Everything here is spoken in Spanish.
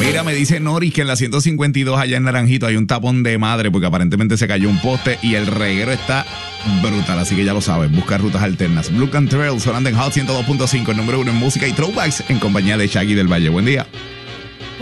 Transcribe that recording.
Mira, me dice Nori que en la 152 allá en Naranjito hay un tapón de madre porque aparentemente se cayó un poste y el reguero está brutal, así que ya lo sabes, busca rutas alternas. Blue Cantrell sonando en Hot 102.5, el número 1 en música y throwbacks en compañía de Shaggy del Valle. Buen día.